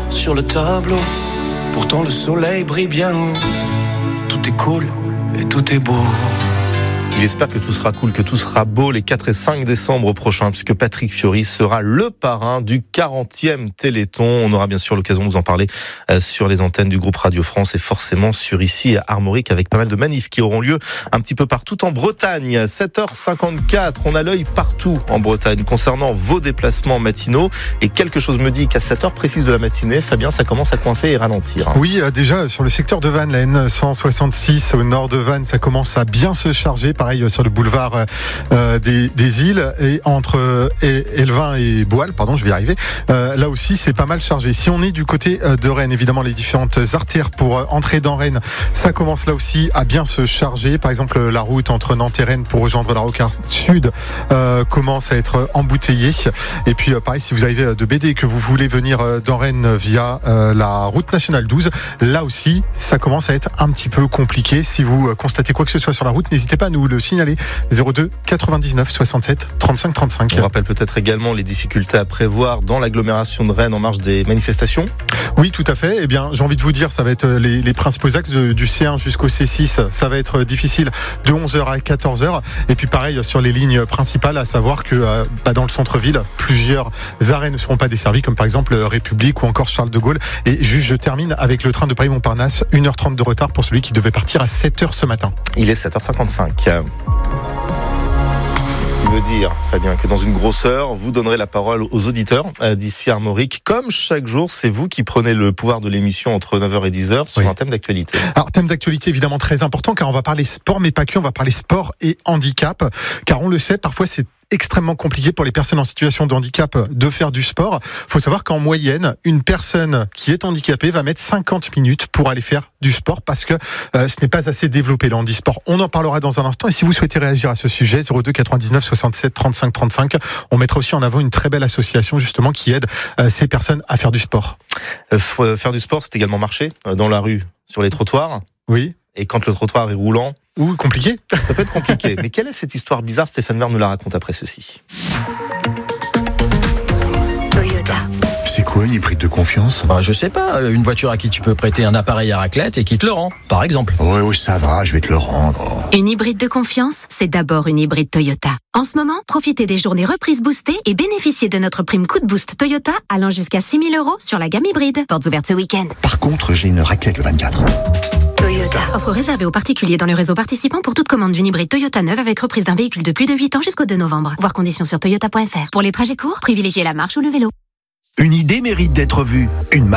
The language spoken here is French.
sur le tableau. Pourtant le soleil brille bien haut. Tout est cool et tout est beau. Il espère que tout sera cool, que tout sera beau les 4 et 5 décembre prochains, puisque Patrick Fiori sera le parrain du 40e Téléthon. On aura bien sûr l'occasion de vous en parler sur les antennes du groupe Radio France et forcément sur ici à Armorique, avec pas mal de manifs qui auront lieu un petit peu partout en Bretagne. 7h54, on a l'œil partout en Bretagne concernant vos déplacements matinaux. Et quelque chose me dit qu'à 7h précise de la matinée, Fabien, ça commence à coincer et ralentir. Oui, déjà sur le secteur de Vannes, la N166 au nord de Vannes, ça commence à bien se charger. Pareil sur le boulevard des Îles et entre Elvin et Boal, je vais y arriver. Là aussi, c'est pas mal chargé. Si on est du côté de Rennes, évidemment, les différentes artères pour entrer dans Rennes, ça commence là aussi à bien se charger. Par exemple, la route entre Nantes et Rennes pour rejoindre la rocade sud commence à être embouteillée. Et puis, pareil, si vous arrivez de BD et que vous voulez venir dans Rennes via la route nationale 12, là aussi, ça commence à être un petit peu compliqué. Si vous constatez quoi que ce soit sur la route, n'hésitez pas à nous le signaler. 02 99 67 35 35. On rappelle peut-être également les difficultés à prévoir dans l'agglomération de Rennes en marge des manifestations. Oui, tout à fait. Eh bien, j'ai envie de vous dire, ça va être les principaux axes du C1 jusqu'au C6. Ça va être difficile de 11h à 14h. Et puis pareil, sur les lignes principales, à savoir que dans le centre-ville, plusieurs arrêts ne seront pas desservis, comme par exemple République ou encore Charles de Gaulle. Et juste, je termine avec le train de Paris-Montparnasse, 1h30 de retard pour celui qui devait partir à 7h ce matin. Il est 7h55. Ce qui veut dire, Fabien, que dans une grosse heure, vous donnerez la parole aux auditeurs d'ici Armorique. Comme chaque jour, c'est vous qui prenez le pouvoir de l'émission entre 9h et 10h sur un thème d'actualité. Alors, thème d'actualité évidemment très important, car on va parler sport, mais pas que, on va parler sport et handicap. Car on le sait, parfois c'est extrêmement compliqué pour les personnes en situation de handicap de faire du sport. Il faut savoir qu'en moyenne, une personne qui est handicapée va mettre 50 minutes pour aller faire du sport parce que ce n'est pas assez développé le handisport. On en parlera dans un instant et si vous souhaitez réagir à ce sujet, 02 99 67 35 35, on mettra aussi en avant une très belle association justement qui aide ces personnes à faire du sport. Faire du sport, c'est également marcher dans la rue, sur les trottoirs. Oui. Et quand le trottoir est roulant, ou compliqué. Ça peut être compliqué. Mais quelle est cette histoire bizarre? Stéphane Verne nous la raconte après ceci. Toyota. C'est quoi une hybride de confiance? Je sais pas, une voiture à qui tu peux prêter un appareil à raclette et qui te le rend, par exemple. Oui, ça va, je vais te le rendre. Une hybride de confiance, c'est d'abord une hybride Toyota. En ce moment, profitez des journées reprises boostées et bénéficiez de notre prime coup de boost Toyota allant jusqu'à 6 000 € sur la gamme hybride. Portes ouvertes ce week-end. Par contre, j'ai une raclette le 24. Toyota. Offre réservée aux particuliers dans le réseau participant pour toute commande d'une hybride Toyota neuve avec reprise d'un véhicule de plus de 8 ans jusqu'au 2 novembre. Voir conditions sur toyota.fr. Pour les trajets courts, privilégiez la marche ou le vélo. Une idée mérite d'être vue. Une